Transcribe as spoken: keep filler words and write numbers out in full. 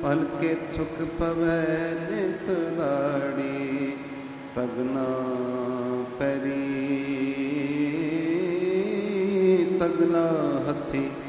ਹਲਕੇ ਥੁਕ ਪਵੈ ਨਿਤ ਲਾੜੀ, ਤਗਨਾ ਪੈਰੀ ਤਗਨਾ ਹੱਥੀ